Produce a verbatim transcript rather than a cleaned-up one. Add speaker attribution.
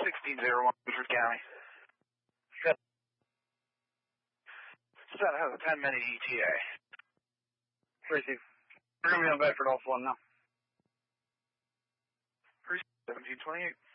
Speaker 1: sixteen oh one, Bedford County.
Speaker 2: Good.
Speaker 1: Set has a ten minute E T A.
Speaker 2: Receive. We're going to be on Bedford off one now.
Speaker 1: seventeen twenty-eight.